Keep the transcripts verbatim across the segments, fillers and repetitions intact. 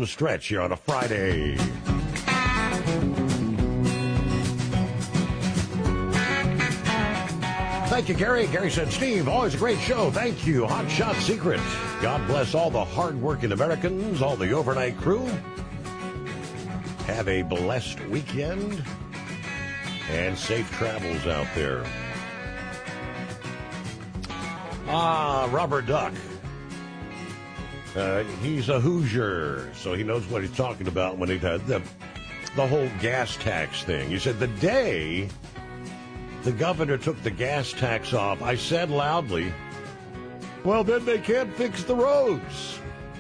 home stretch here on a Friday. Thank you, Gary. Gary said, Steve, always a great show. Thank you. Hot Shot Secret. God bless all the hardworking Americans, all the overnight crew. Have a blessed weekend and safe travels out there. Ah, Rubber Duck. Uh, he's a Hoosier, so he knows what he's talking about when he does the, the whole gas tax thing. He said the day the governor took the gas tax off, I said loudly, well, then they can't fix the roads.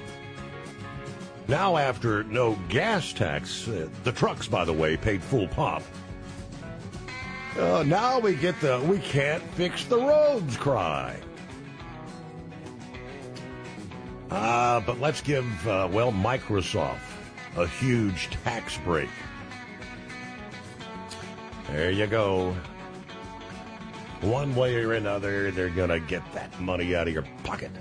Now, after no gas tax, uh, the trucks, by the way, paid full pop. Uh, now we get the we can't fix the roads cry. Uh, but let's give, uh, well, Microsoft a huge tax break. There you go. One way or another, they're going to get that money out of your pocket.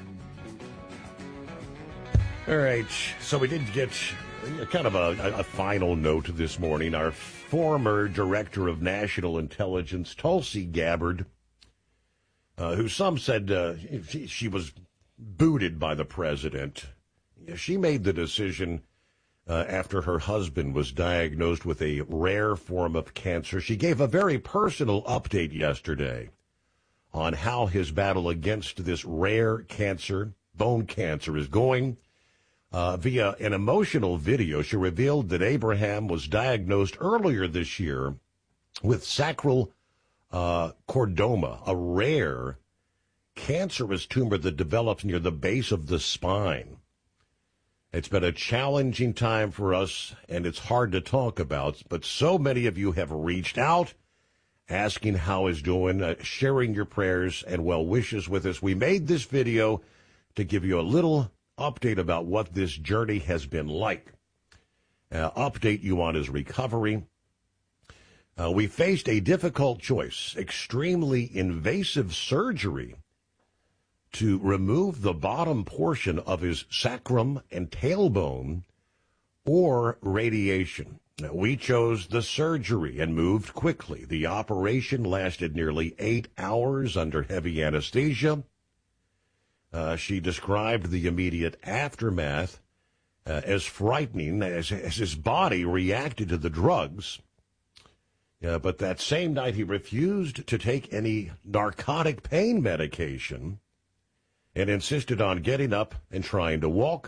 All right, so we did get kind of a, a final note this morning. Our former Director of National Intelligence, Tulsi Gabbard, uh, who some said uh, she, she was booted by the president. She made the decision uh, after her husband was diagnosed with a rare form of cancer. She gave a very personal update yesterday on how his battle against this rare cancer, bone cancer, is going. Uh, via an emotional video, she revealed that Abraham was diagnosed earlier this year with sacral uh, chordoma, a rare cancerous tumor that develops near the base of the spine. It's been a challenging time for us, and it's hard to talk about, but so many of you have reached out, asking how he's doing, uh, sharing your prayers and well wishes with us. We made this video to give you a little update about what this journey has been like. Uh, update you on his recovery. Uh, we faced a difficult choice, extremely invasive surgery to remove the bottom portion of his sacrum and tailbone, or radiation. Now, we chose the surgery and moved quickly. The operation lasted nearly eight hours under heavy anesthesia. Uh, she described the immediate aftermath uh, as frightening as, as his body reacted to the drugs. Uh, but that same night, he refused to take any narcotic pain medication and insisted on getting up and trying to walk.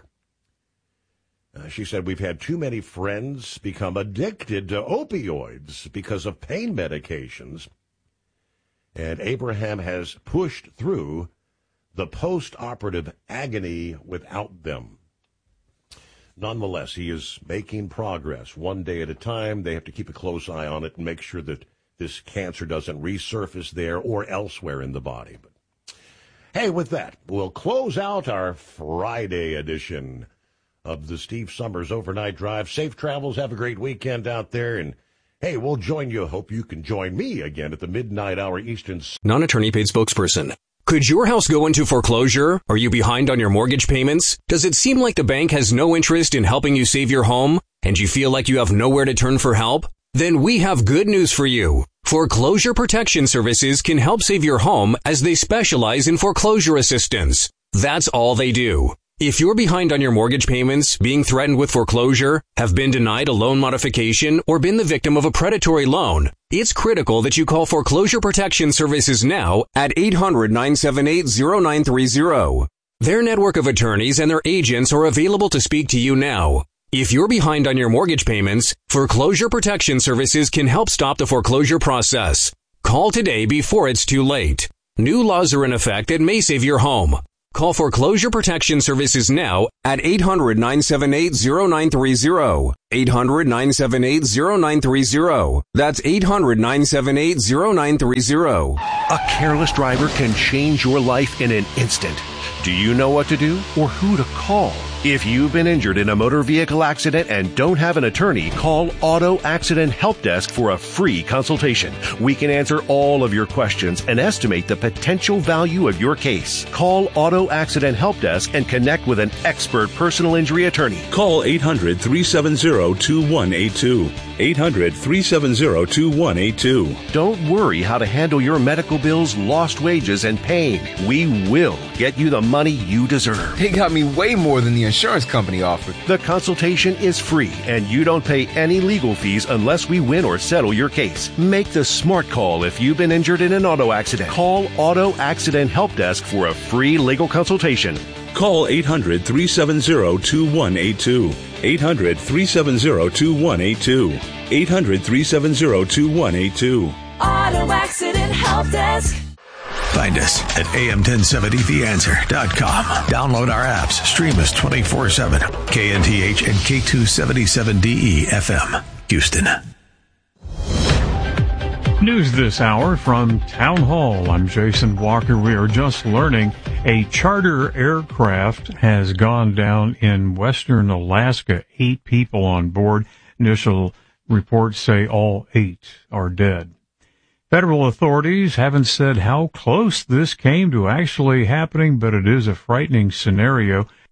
Uh, she said, we've had too many friends become addicted to opioids because of pain medications, and Abraham has pushed through the post-operative agony without them. Nonetheless, he is making progress one day at a time. They have to keep a close eye on it and make sure that this cancer doesn't resurface there or elsewhere in the body. But hey, with that, we'll close out our Friday edition of the Steve Summers Overnight Drive. Safe travels. Have a great weekend out there. And hey, we'll join you. Hope you can join me again at the midnight hour Eastern. Non-attorney paid spokesperson. Could your house go into foreclosure? Are you behind on your mortgage payments? Does it seem like the bank has no interest in helping you save your home? And you feel like you have nowhere to turn for help? Then we have good news for you. Foreclosure Protection Services can help save your home as they specialize in foreclosure assistance. That's all they do. If you're behind on your mortgage payments, being threatened with foreclosure, have been denied a loan modification, or been the victim of a predatory loan, it's critical that you call Foreclosure Protection Services now at eight hundred, nine seven eight, zero nine three zero. Their network of attorneys and their agents are available to speak to you now. If you're behind on your mortgage payments, Foreclosure Protection Services can help stop the foreclosure process. Call today before it's too late. New laws are in effect that may save your home. Call Foreclosure Protection Services now at eight hundred, nine seven eight, zero nine three zero. eight hundred, nine seven eight, zero nine three zero. That's eight hundred, nine seven eight, zero nine three zero. A careless driver can change your life in an instant. Do you know what to do or who to call? If you've been injured in a motor vehicle accident and don't have an attorney, call Auto Accident Help Desk for a free consultation. We can answer all of your questions and estimate the potential value of your case. Call Auto Accident Help Desk and connect with an expert personal injury attorney. Call eight hundred, three seven zero, two one eight two. eight hundred, three seven zero, two one eight two. Don't worry how to handle your medical bills, lost wages, and pain. We will get you the money you deserve. They got me way more than the insurance company offered. The consultation is free, and you don't pay any legal fees unless we win or settle your case. Make the smart call if you've been injured in an auto accident. Call Auto Accident Help Desk for a free legal consultation. Call eight hundred, three seven zero, two one eight two. eight hundred, three seven zero, two one eight two. eight hundred, three seven zero, two one eight two. Auto Accident Help Desk. Find us at A M ten seventy the answer dot com. Download our apps. Stream us twenty-four seven. K N T H and K two seventy-seven D E F M. Houston. News this hour from Town Hall. I'm Jason Walker. We are just learning a charter aircraft has gone down in western Alaska. Eight people on board. Initial reports say all eight are dead. Federal authorities haven't said how close this came to actually happening, but it is a frightening scenario.